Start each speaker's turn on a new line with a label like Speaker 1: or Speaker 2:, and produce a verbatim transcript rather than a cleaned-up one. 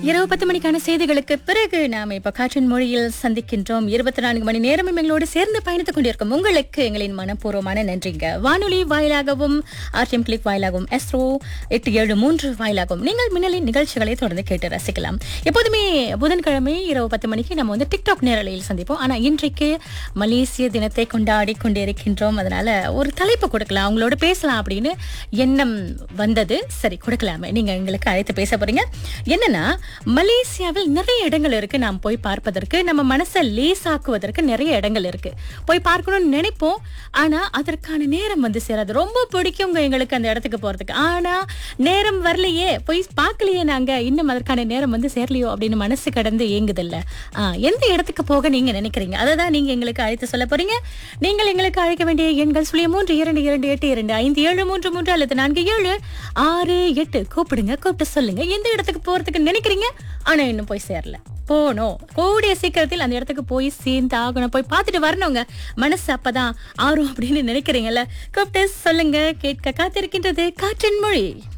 Speaker 1: இரவு பத்து மணிக்கான செய்திகளுக்கு பிறகு நாம இப்ப காற்றின் மொழியில் சந்திக்கின்றோம். இருபத்தி நான்கு மணி நேரமும் எங்களோடு சேர்ந்து பயணித்துக் கொண்டிருக்கும் உங்களுக்கு எங்களின் மனப்பூர்வமான நன்றிங்க. வானொலி வாயிலாகவும் ஆர்டிஎம் கிளிக் வாயிலாகவும் எஸ்ரோ எட்டு ஏழு மூன்று வாயிலாகவும் நீங்கள் மின்னலின் நிகழ்ச்சிகளை தொடர்ந்து கேட்டு ரசிக்கலாம். எப்போதுமே புதன்கிழமை இரவு பத்து மணிக்கு நம்ம வந்து டிக்டாக் நேரலையில் சந்திப்போம். ஆனா இன்றைக்கு மலேசிய தினத்தை கொண்டாடி கொண்டிருக்கின்றோம். அதனால ஒரு தலைப்பு கொடுக்கலாம், அவங்களோட பேசலாம் அப்படின்னு எண்ணம் வந்தது. சரி, கொடுக்கலாமே. நீங்க எங்களுக்கு அழைத்து பேச போறீங்க. என்னன்னா, மலேசியாவில் நிறைய இடங்கள் இருக்கு நாம் போய் பார்ப்பதற்கு. நம்ம மனசை லேசாக்குவதற்கு நிறைய இடங்கள் இருக்கு. போய் பார்க்கணும்னு நினைப்போம், ஆனா அதற்கான நேரம் வந்து சேராது. ரொம்ப பிடிக்குங்க எங்களுக்கு அந்த இடத்துக்கு போறதுக்கு, ஆனா நேரம் வரலையே, போய் பார்க்கலையே, நாங்க இன்னும் அதற்கான நேரம் வந்து சேரலையோ அப்படின்னு மனசு கடந்து ஏங்குதில்ல. ஆஹ் எந்த இடத்துக்கு போக நீங்க நினைக்கிறீங்க? அதை தான் நீங்க எங்களுக்கு அழைத்து சொல்ல போறீங்க. நீங்கள் எங்களுக்கு அழைக்க வேண்டிய எண்கள் சுழிய மூன்று இரண்டு இரண்டு எட்டு இரண்டு ஐந்து ஏழு மூன்று மூன்று அல்லது நான்கு ஏழு ஆறு எட்டு. கூப்பிடுங்க, கூப்பிட்டு சொல்லுங்க எந்த இடத்துக்கு போறதுக்கு நினைக்கிறீங்க, ஆனா இன்னும் போய் சேரல. போனோம், கூடிய சீக்கிரத்தில் அந்த இடத்துக்கு போய் சேர்ந்து ஆகணும், போய் பார்த்துட்டு வரணுங்க. மனசு அப்பதான் ஆறும் அப்படின்னு நினைக்கிறீங்கல்ல, கூப்பிட்டு சொல்லுங்க. கேட்க காத்திருக்கின்றது காற்றின் மொழி.